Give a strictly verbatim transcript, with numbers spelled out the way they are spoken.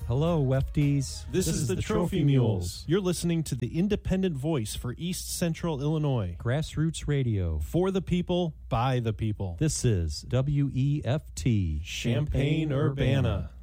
Hello, Wefties. This, this is, is the, the Trophy, Trophy Mules. Mules. You're listening to the independent voice for East Central Illinois. Grassroots Radio. For the people, by the people. This is W E F T. Champaign-Urbana.